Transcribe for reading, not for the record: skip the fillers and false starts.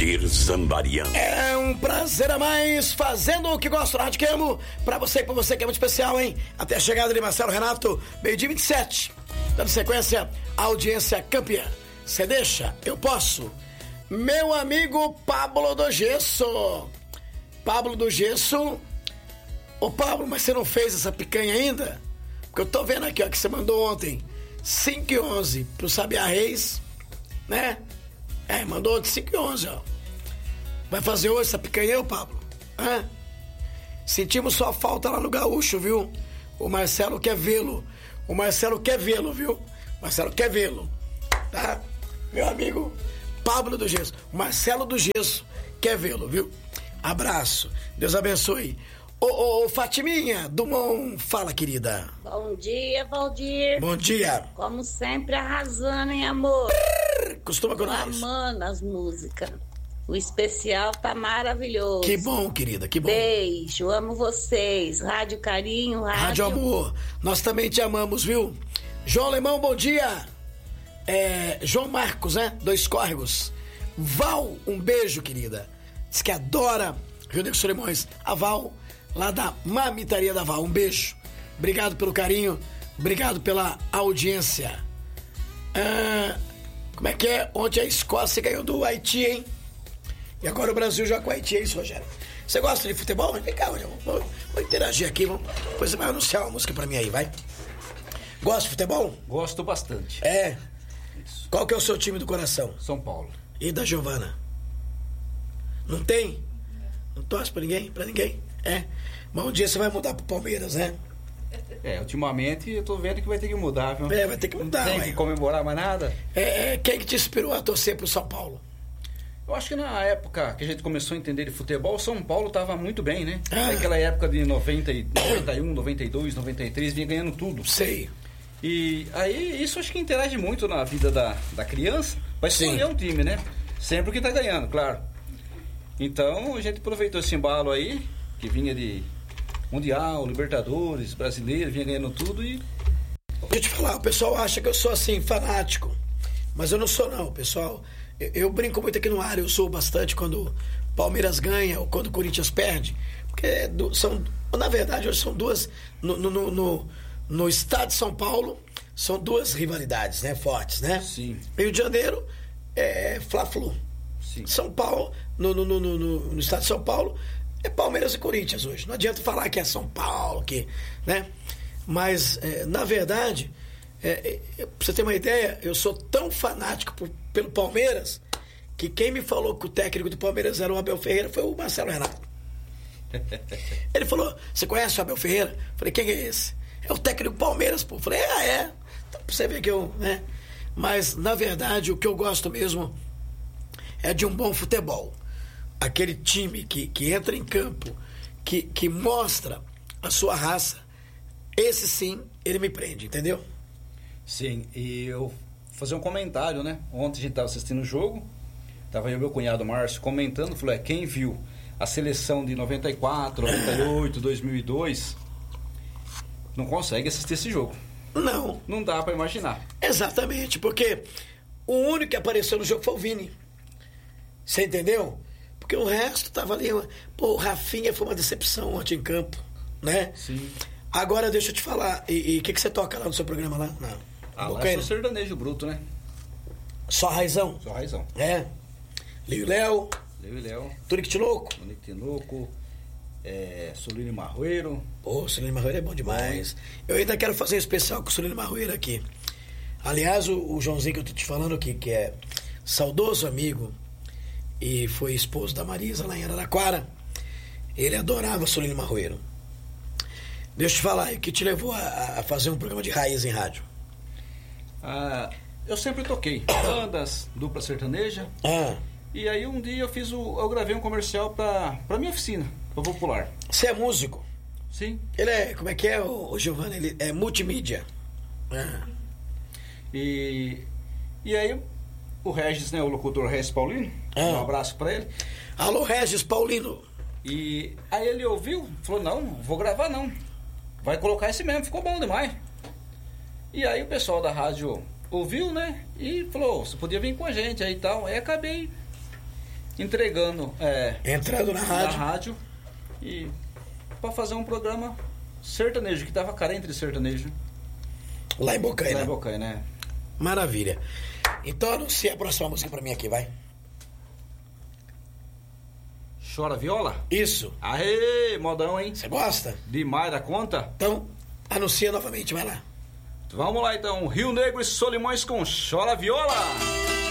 Valdir Zambarian. É um prazer a mais, fazendo o que gosto do Rádio que amo, pra você e pra você que é muito especial, hein? Até a chegada de Marcelo Renato, meio-dia 27. Dando sequência, audiência campeã. Cê deixa? Eu posso. Meu amigo Pablo do Gesso. Pablo do Gesso. Ô Pablo, mas você não fez essa picanha ainda? Porque eu tô vendo aqui, ó, que você mandou ontem 5h11 pro Sabiá Reis, né? Mandou de 5h11, ó. Vai fazer hoje essa picanha, ô Pablo? Hã? Sentimos sua falta lá no Gaúcho, viu? O Marcelo quer vê-lo. O Marcelo quer vê-lo, viu? O Marcelo quer vê-lo, tá? Meu amigo Pablo do Gesso. O Marcelo do Gesso quer vê-lo, viu? Abraço. Deus abençoe. Ô, Fatiminha, Dumont, fala, querida. Bom dia, Valdir. Bom dia. Como sempre, arrasando, hein, amor? Costuma com nós. Amando as músicas. O especial tá maravilhoso. Que bom, querida, que bom. Beijo, amo vocês. Rádio Carinho, Rádio Amor. Nós também te amamos, viu? João Alemão, bom dia. João Marcos, né? Dois Córregos. Val, um beijo, querida. Diz que adora Rio Negro Solimões. A Val, lá da Mamitaria da Val. Um beijo. Obrigado pelo carinho. Obrigado pela audiência. Como é que é? Ontem a Escócia ganhou do Haiti, hein? E agora o Brasil joga com o Haiti, é isso, Rogério? Você gosta de futebol? Vem cá, Rogério. Vamos interagir aqui. Depois você vai anunciar uma música pra mim aí, vai. Gosta de futebol? Gosto bastante. Isso. Qual que é o seu time do coração? São Paulo. E da Giovana? Não tem? Não torce pra ninguém? Pra ninguém? Mas um dia você vai mudar pro Palmeiras, né? Ultimamente eu tô vendo que vai ter que mudar, viu? Vai ter que mudar, Não tem que comemorar mais nada. Quem que te inspirou a torcer pro São Paulo? Eu acho que na época que a gente começou a entender de futebol, São Paulo tava muito bem, né? Naquela época de 91, 92, 93, vinha ganhando tudo. Sei. E aí isso acho que interage muito na vida da criança. Vai escolher um time, né? Sempre o que tá ganhando, claro. Então a gente aproveitou esse embalo aí, que vinha de Mundial, Libertadores, Brasileiro, vinha ganhando tudo e... Deixa eu te falar, o pessoal acha que eu sou assim, fanático. Mas eu não sou não, pessoal. Eu brinco muito aqui no ar, eu sou bastante quando Palmeiras ganha ou quando o Corinthians perde. Porque na verdade, hoje são duas... No estado de São Paulo, são duas rivalidades, né? Fortes, né? Sim. Rio de Janeiro é Fla-Flu. Sim. São Paulo, no estado de São Paulo, é Palmeiras e Corinthians hoje. Não adianta falar que é São Paulo, né? Mas, na verdade, pra você ter uma ideia, eu sou tão fanático pelo Palmeiras que quem me falou que o técnico do Palmeiras era o Abel Ferreira foi o Marcelo Renato. Ele falou, você conhece o Abel Ferreira? Falei, quem é esse? É o técnico do Palmeiras, pô. Falei, então, pra você ver que né? Mas, na verdade, o que eu gosto mesmo é de um bom futebol. Aquele time que entra em campo, que mostra a sua raça, esse sim, ele me prende, entendeu? Sim, e eu vou fazer um comentário, né? Ontem a gente estava assistindo o jogo, tava eu e meu cunhado Márcio comentando, falou, quem viu a seleção de 94, 98, 2002, não consegue assistir esse jogo. Não. Não dá para imaginar. Exatamente, porque o único que apareceu no jogo foi o Vini. Você entendeu? Porque o resto tava ali. Pô, o Rafinha foi uma decepção ontem em campo, né? Sim. Agora deixa eu te falar, e o que você toca lá no seu programa lá? Lá é só sertanejo bruto, né? Só raizão? Só raizão. Leio Léo. Tonico Tinoco. Solino Marroeiro. Pô, Solino Marroeiro é bom demais. Eu ainda quero fazer um especial com o Solino Marroeiro aqui. Aliás, o Joãozinho que eu tô te falando aqui, que é saudoso amigo e foi esposo da Marisa lá em Araraquara, ele adorava Solino Marroeiro. Deixa eu te falar, o que te levou a fazer um programa de raiz em rádio? Eu sempre toquei bandas, dupla sertaneja. E aí um dia eu gravei um comercial pra minha oficina, pra Popular. Você é músico? Sim. Ele é, como é que é, o Giovanni? Ele é multimídia. E aí o Regis, né, o locutor Regis Paulino, um abraço pra ele. Alô, Regis Paulino. E aí ele ouviu, falou, não, vou gravar não. Vai colocar esse mesmo, ficou bom demais. E aí o pessoal da rádio ouviu, né, e falou, você podia vir com a gente aí e tal. Aí acabei entregando. Entrando na rádio. E para fazer um programa sertanejo, que tava carente de sertanejo. Lá em Bocaina. Lá em Bocaina, né? Maravilha. Então anuncia a próxima música pra mim aqui, vai. Chora Viola? Isso. Aê, modão, hein? Você gosta? Demais da conta? Então, anuncia novamente, vai lá. Vamos lá então, Rio Negro e Solimões com Chora Viola.